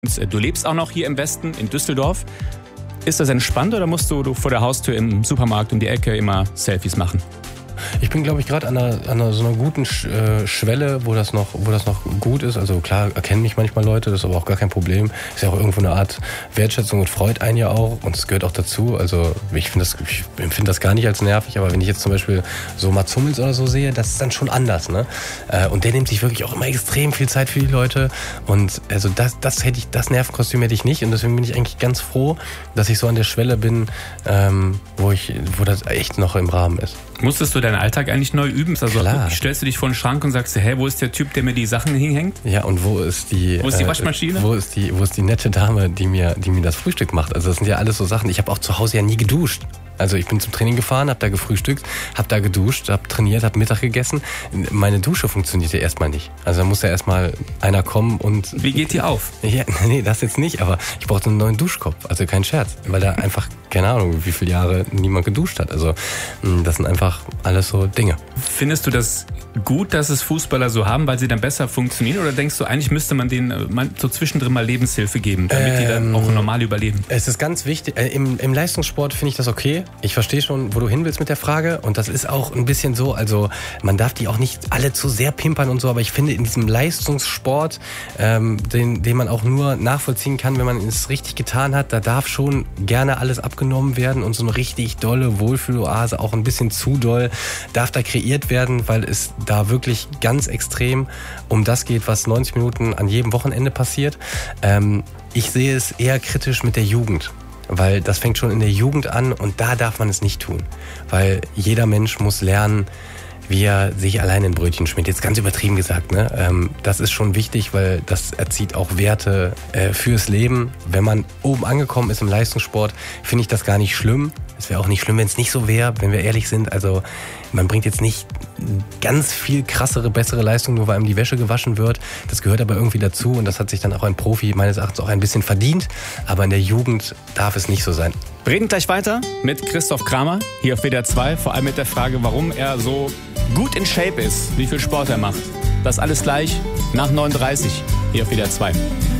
Du lebst auch noch hier im Westen, in Düsseldorf. Ist das entspannt oder musst du vor der Haustür im Supermarkt um die Ecke immer Selfies machen? Ich bin, glaube ich, gerade an so einer guten Schwelle, wo das noch gut ist. Also klar, erkennen mich manchmal Leute, das ist aber auch gar kein Problem. Ist ja auch irgendwo eine Art Wertschätzung und freut einen ja auch. Und es gehört auch dazu. Also ich empfinde das gar nicht als nervig. Aber wenn ich jetzt zum Beispiel so Mats Hummels oder so sehe, das ist dann schon anders, ne? Und der nimmt sich wirklich auch immer extrem viel Zeit für die Leute. Und also das Nervenkostüm hätte ich nicht. Und deswegen bin ich eigentlich ganz froh, dass ich so an der Schwelle bin, wo das echt noch im Rahmen ist. Musstest du deinen Alltag eigentlich neu üben? Also Klar. Stellst du dich vor den Schrank und sagst, hey, wo ist der Typ, der mir die Sachen hinhängt? Ja, und wo ist die Waschmaschine? Wo ist die nette Dame, die mir das Frühstück macht? Also das sind ja alles so Sachen. Ich habe auch zu Hause ja nie geduscht. Also ich bin zum Training gefahren, habe da gefrühstückt, habe da geduscht, habe trainiert, habe Mittag gegessen. Meine Dusche funktionierte erstmal nicht. Also da muss ja erstmal einer kommen und... Wie geht die auf? Ja, nee, das jetzt nicht, aber ich brauchte einen neuen Duschkopf. Also kein Scherz, weil da einfach, keine Ahnung, wie viele Jahre niemand geduscht hat. Also das sind einfach alles so Dinge. Findest du das gut, dass es Fußballer so haben, weil sie dann besser funktionieren? Oder denkst du, eigentlich müsste man denen so zwischendrin mal Lebenshilfe geben, damit die dann auch normal überleben? Es ist ganz wichtig, im Leistungssport finde ich das okay. Ich verstehe schon, wo du hin willst mit der Frage. Und das ist auch ein bisschen so, also man darf die auch nicht alle zu sehr pimpern und so, aber ich finde in diesem Leistungssport, den man auch nur nachvollziehen kann, wenn man es richtig getan hat, da darf schon gerne alles abgenommen werden und so eine richtig dolle Wohlfühloase, auch ein bisschen zu doll, darf da kreiert werden, weil es da wirklich ganz extrem um das geht, was 90 Minuten an jedem Wochenende passiert. Ich sehe es eher kritisch mit der Jugend. Weil das fängt schon in der Jugend an und da darf man es nicht tun. Weil jeder Mensch muss lernen, wie er sich alleine ein Brötchen schmiert. Jetzt ganz übertrieben gesagt, ne? Das ist schon wichtig, weil das erzieht auch Werte fürs Leben. Wenn man oben angekommen ist im Leistungssport, finde ich das gar nicht schlimm. Es wäre auch nicht schlimm, wenn es nicht so wäre, wenn wir ehrlich sind. Also man bringt jetzt nicht ganz viel krassere, bessere Leistung, nur weil ihm die Wäsche gewaschen wird. Das gehört aber irgendwie dazu und das hat sich dann auch ein Profi meines Erachtens auch ein bisschen verdient. Aber in der Jugend darf es nicht so sein. Wir reden gleich weiter mit Christoph Kramer hier auf WDR 2. Vor allem mit der Frage, warum er so gut in Shape ist, wie viel Sport er macht. Das alles gleich nach 9:30 hier auf WDR 2.